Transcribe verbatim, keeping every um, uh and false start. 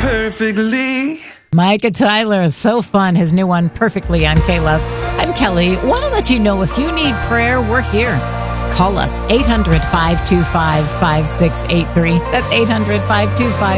perfectly. Micah Tyler, so fun. His new one, Perfectly, on K-Love. I'm Kelly. Want to let you know if you need prayer, we're here. Call us, eight hundred, five two five, five six eight three. That's eight hundred, five two five,